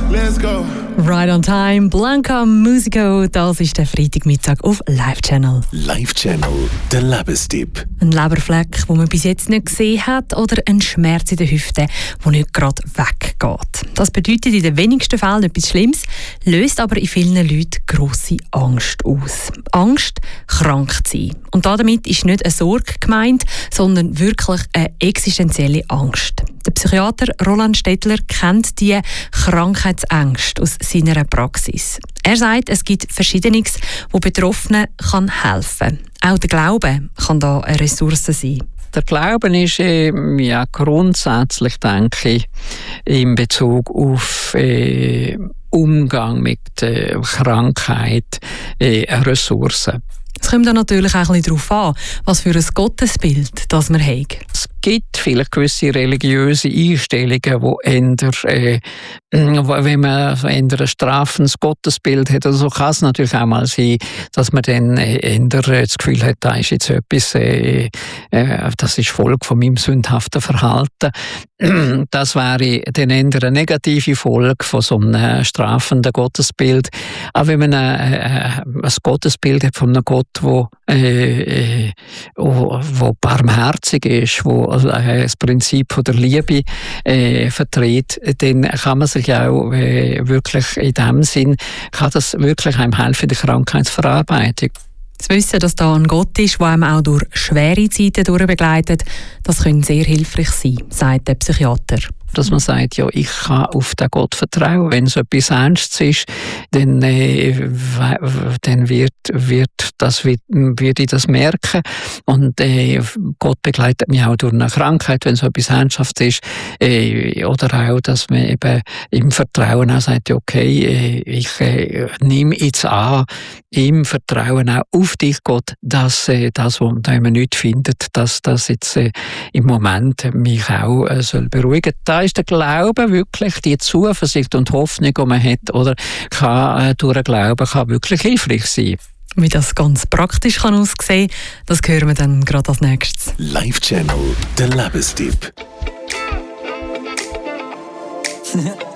let's go. Right on time, Blanca Musico, das ist der Freitagmittag auf Live Channel. Live Channel, der Lebenstipp. Ein Leberfleck, den man bis jetzt nicht gesehen hat, oder ein Schmerz in der Hüfte, der nicht gerade weggeht. Das bedeutet in den wenigsten Fällen etwas Schlimmes, löst aber in vielen Leuten grosse Angst aus. Angst, krank zu sein. Und damit ist nicht eine Sorge gemeint, sondern wirklich eine existenzielle Angst. Der Psychiater Roland Stettler kennt diese Krankheitsängste aus seiner Praxis. Er sagt, es gibt Verschiedenes, wo Betroffenen helfen kann. Auch der Glaube kann da eine Ressource sein. Der Glauben ist grundsätzlich, denke ich, in Bezug auf Umgang mit Krankheit eine Ressource. Es kommt dann natürlich auch ein bisschen darauf an, was für ein Gottesbild das man hat. Es gibt vielleicht gewisse religiöse Einstellungen, wo wenn man ein strafendes Gottesbild hat, also kann es natürlich auch mal sein, dass man dann das Gefühl hat, da ist jetzt etwas, das ist Folge von meinem sündhaften Verhalten. Das wäre dann eher eine negative Folge von so einem strafenden Gottesbild. Aber wenn man ein Gottesbild hat von einem Gott, wo barmherzig ist, wo das Prinzip von der Liebe vertritt, dann kann man sich auch wirklich in dem Sinn, kann das wirklich einem helfen in der Krankheitsverarbeitung. Zu wissen, dass da ein Gott ist, der einem auch durch schwere Zeiten durchbegleitet, das kann sehr hilfreich sein, sagt der Psychiater. Dass man sagt, ja, ich kann auf den Gott vertrauen. Wenn es etwas Ernstes ist, dann wird ich das merken. Und Gott begleitet mich auch durch eine Krankheit, wenn es etwas Ernstes ist. Oder auch, dass man eben im Vertrauen auch sagt, okay, ich nehme jetzt an, im Vertrauen auch auf dich, Gott, dass das, was man nicht findet, dass das jetzt im Moment mich auch soll beruhigen. Da ist der Glaube wirklich, die Zuversicht und Hoffnung, die man hat, oder kann durch den Glauben kann wirklich hilfreich sein. Wie das ganz praktisch kann aussehen, das hören wir dann gerade als nächstes. Live Channel, der Lebenstipp.